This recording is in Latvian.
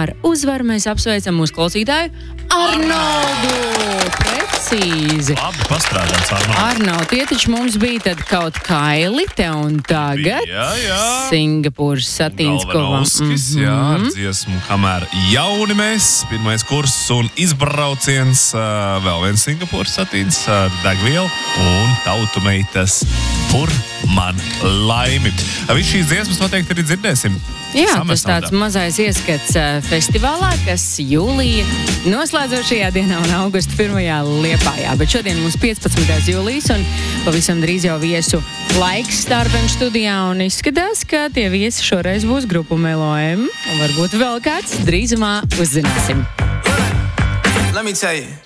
ar uzvaru mēs apsveicam mūsu klausītāju Arnoldu. Precīzi. Labi pastrādāts, Arnold. Arnold, tie taču mums bija tad kaut kailite un tagad Singapūras satīns kovam. Jā, ar dziesmu, kamēr jauni mēs, pirmais kurs un izbrauciens, vēl viens Singapūras satīns ar degvielu un tautu meitas Pur man laimi. Viss šīs dziesmas noteikti arī dzirdēsim. Jā, tas tāds mazais ieskats festivālā, kas jūlija noslēdzošajā dienā un augusta 1. Liepājā. Bet šodien mums 15. jūlijas un pavisam drīz jau viesu laiks Starpem studijā un izskatās, ka tie viesi šoreiz būs grupu Melo-M un varbūt vēl kāds drīzumā uzzināsim. Let me tell you.